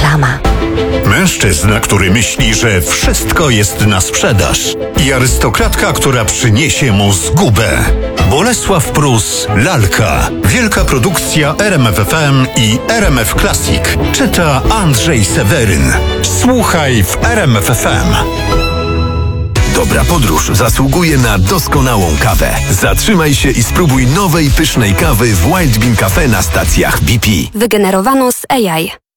sama. Mężczyzna, który myśli, że wszystko jest na sprzedaż. I arystokratka, która przyniesie mu zgubę. Bolesław Prus, Lalka. Wielka produkcja RMF FM i RMF Classic. Czyta Andrzej Seweryn. Słuchaj w RMF FM. Dobra podróż zasługuje na doskonałą kawę. Zatrzymaj się i spróbuj nowej, pysznej kawy w Wild Bean Cafe na stacjach BP. Wygenerowano z AI.